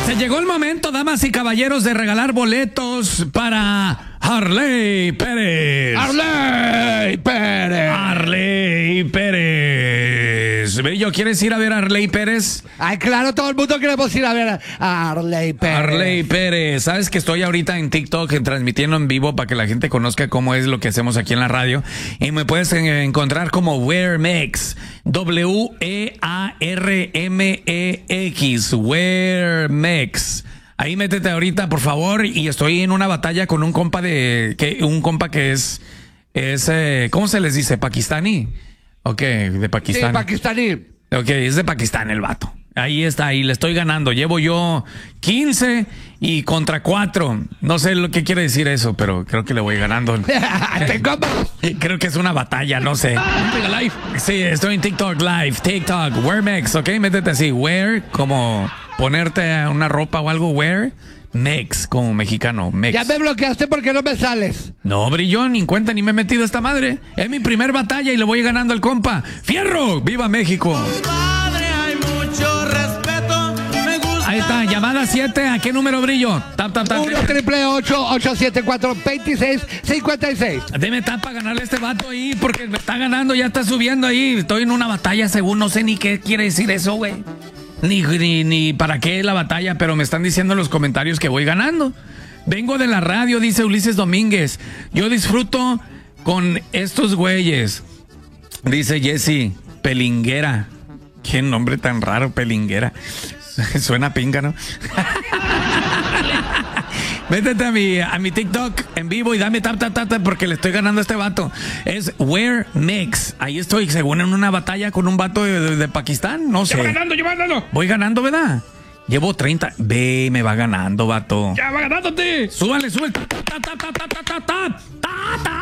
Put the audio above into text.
Se llegó el momento, damas y caballeros, de regalar boletos para Arley Pérez. Arley Pérez. Arley Pérez. Bello, ¿quieres ir a ver a Arley Pérez? Ay, claro, todo el mundo queremos ir a ver a Arley Pérez. Arley Pérez. Sabes que estoy ahorita en TikTok transmitiendo en vivo para que la gente conozca cómo es lo que hacemos aquí en la radio. Y me puedes encontrar como WearMex. WEARMEX. WearMex. Ahí métete ahorita, por favor. Y estoy en una batalla con un compa que es ¿cómo se les dice? ¿Pakistaní? Ok, de Pakistán. Sí, pakistaní. Ok, es de Pakistán el vato. Ahí está, y le estoy ganando. Llevo yo 15 y contra 4. No sé lo que quiere decir eso, pero creo que le voy ganando. Creo que es una batalla, no sé. Sí, estoy en TikTok Live. TikTok, WearMex, ok, métete así. Wear, como ponerte una ropa o algo, wear. Mex, como mexicano, Mex. Ya me bloqueaste porque no me sales. No, brillón, ni en cuenta ni me he metido a esta madre. Es mi primer batalla y le voy ganando al compa. ¡Fierro! ¡Viva México! Padre, hay mucho respeto. Me gusta. Ahí está, llamada 7. ¿A qué número, Brillo? Tap, tap, tap. 1-888-874-2656. Deme tap para ganarle a este vato ahí, porque me está ganando, ya está subiendo ahí. Estoy en una batalla, según, no sé ni qué quiere decir eso, güey. Ni para qué la batalla, pero me están diciendo en los comentarios que voy ganando. Vengo de la radio, dice Ulises Domínguez. Yo disfruto con estos güeyes. Dice Jesse, Pelinguera. Qué nombre tan raro, Pelinguera. Suena pinga, ¿no? Métete a mi TikTok en vivo y dame tap, tap, tap, tap, porque le estoy ganando a este vato. Es WearMex. Ahí estoy, según en una batalla con un vato de Pakistán. No sé. Yo ganando. Voy ganando, ¿verdad? Llevo 30. Ve, me va ganando, vato. Ya va ganándote. Súbale, súbele. Tap, tap, tap, tap, tap, tap, tap, tap, tap.